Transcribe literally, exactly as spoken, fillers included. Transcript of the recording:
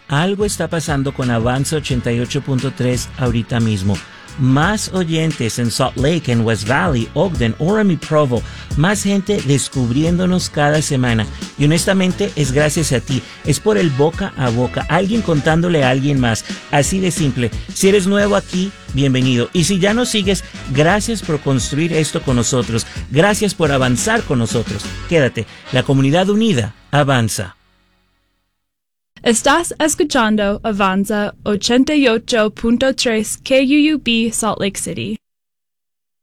algo está pasando con Avanza ochenta y ocho punto tres ahorita mismo. Más oyentes en Salt Lake, en West Valley, Ogden, Orem y Provo. Más gente descubriéndonos cada semana. Y honestamente es gracias a ti. Es por el boca a boca. Alguien contándole a alguien más. Así de simple. Si eres nuevo aquí, bienvenido. Y si ya nos sigues, gracias por construir esto con nosotros. Gracias por avanzar con nosotros. Quédate. La comunidad unida avanza. Estás escuchando Avanza ochenta y ocho punto tres K U U B Salt Lake City.